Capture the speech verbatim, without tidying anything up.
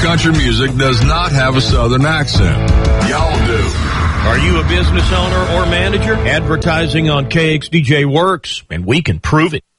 country music does not have a Southern accent. Y'all do. Are you a business owner or manager? Advertising on K X D J works, and we can prove it.